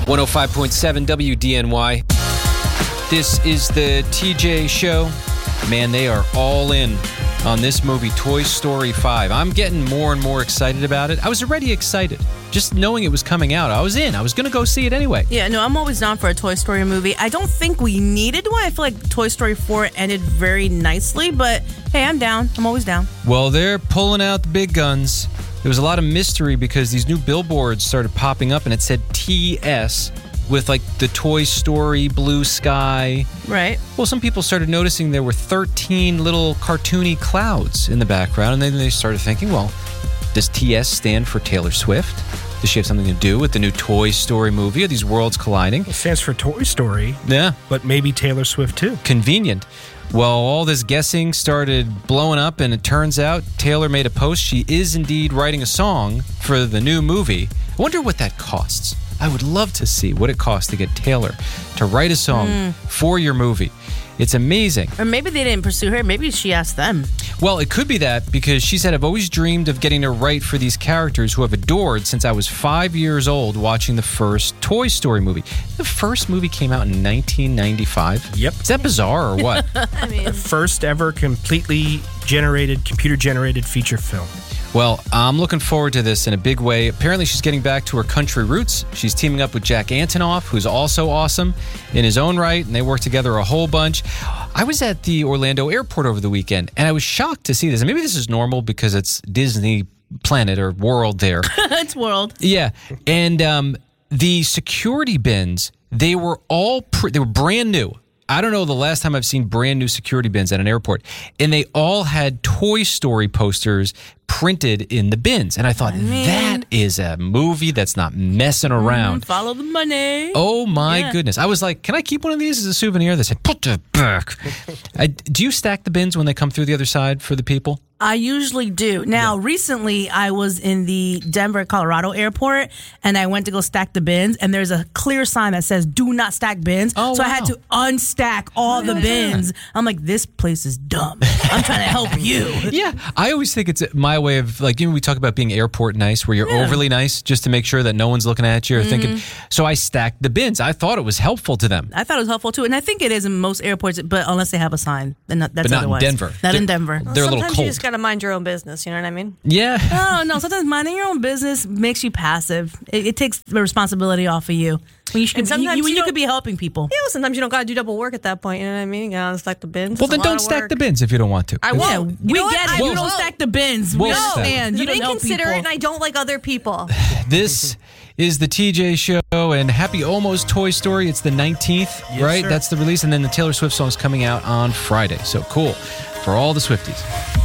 105.7 WDNY. This is the TJ Show. Man, they are all in on this movie, Toy Story 5. I'm getting more and more excited about it. I was already excited. Just knowing it was coming out, I was in. I was going to go see it anyway. Yeah, no, I'm always down for a Toy Story movie. I don't think we needed one. I feel like Toy Story 4 ended very nicely, but hey, I'm down. I'm always down. Well, they're pulling out the big guns. There was a lot of mystery because these new billboards started popping up and it said TS with like the Toy Story blue sky. Right. Well, some people started noticing there were 13 little cartoony clouds in the background, and then they started thinking, well, does TS stand for Taylor Swift? Does she have something to do with the new Toy Story movie? Are these worlds colliding? It stands for Toy Story. Yeah. But maybe Taylor Swift too. Convenient. Well, all this guessing started blowing up, and it turns out Taylor made a post. She is indeed writing a song for the new movie. I wonder what that costs. I would love to see what it costs to get Taylor to write a song for your movie. It's amazing. Or maybe they didn't pursue her. Maybe she asked them. Well, it could be that because she said, I've always dreamed of getting to write for these characters who I've adored since I was 5 years old watching the first Toy Story movie. The first movie came out in 1995. Yep. Is that bizarre or what? I mean, First ever completely computer-generated feature film. Well, I'm looking forward to this in a big way. Apparently, she's getting back to her country roots. She's teaming up with Jack Antonoff, who's also awesome in his own right, and they work together a whole bunch. I was at the Orlando airport over the weekend, and I was shocked to see this. And maybe this is normal because it's Disney Planet or World there. it's World. Yeah, and the security bins, they were all they were brand new. I don't know the last time I've seen brand new security bins at an airport. And they all had Toy Story posters printed in the bins. And I thought, that is a movie that's not messing around. Follow the money. Oh, my goodness. I was like, can I keep one of these as a souvenir? They said, put it back. Do you stack the bins when they come through the other side for the people? I usually do. Now, recently, I was in the Denver, Colorado airport, and I went to go stack the bins, and there's a clear sign that says, do not stack bins. Oh, so I had to unstack all the bins. I'm like, this place is dumb. I'm trying to help you. Yeah. I always think it's my way of, like, you know, we talk about being airport nice, where you're overly nice just to make sure that no one's looking at you or thinking. So I stacked the bins. I thought it was helpful to them. I thought it was helpful, too. And I think it is in most airports, but unless they have a sign. Then that's But not otherwise. in Denver. Not in Denver. They're a little Sometimes cold. you just got to mind your own business, you know what I mean? Yeah. Oh, no. Sometimes minding your own business makes you passive. It takes the responsibility off of you. When you could be helping people. Yeah, well, sometimes you don't got to do double work at that point, you know what I mean? You got to stack the bins. Well, It's a then lot don't of stack work. the bins if you don't want to. I won't. Yeah, You we know what? get I it. You won't. don't stack the bins. We'll We stack. understand. You You're don't help inconsiderate, people. and I don't like other people. This is the TJ Show, and happy almost Toy Story. It's the 19th, right? sir. That's the release, and then the Taylor Swift song is coming out on Friday. So cool for all the Swifties.